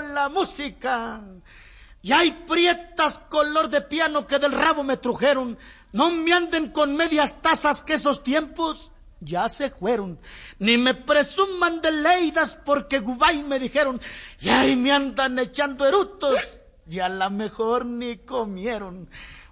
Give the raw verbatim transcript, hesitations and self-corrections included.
con la música. Y hay prietas color de piano que del rabo me trujeron. No me anden con medias tazas que esos tiempos ya se fueron. Ni me presuman de leidas porque Gubay me dijeron. Y ahí me andan echando erutos y a la mejor ni comieron.